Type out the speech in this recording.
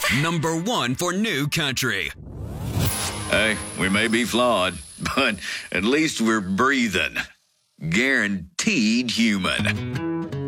Number 1 for New Country. Hey, we may be flawed, but at least we're breathing. Guaranteed human.